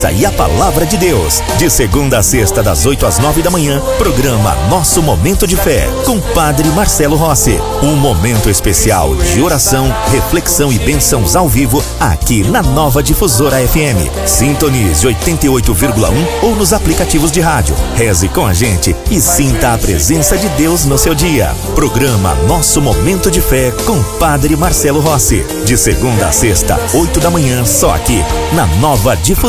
E a palavra de Deus, de segunda a sexta, das 8 às 9 da manhã, programa Nosso Momento de Fé, com Padre Marcelo Rossi. Um momento especial de oração, reflexão e bênçãos ao vivo, aqui na Nova Difusora FM. Sintonize 88,1 ou nos aplicativos de rádio. Reze com a gente e sinta a presença de Deus no seu dia. Programa Nosso Momento de Fé, com Padre Marcelo Rossi. De segunda a sexta, 8 da manhã, só aqui, na Nova Difusora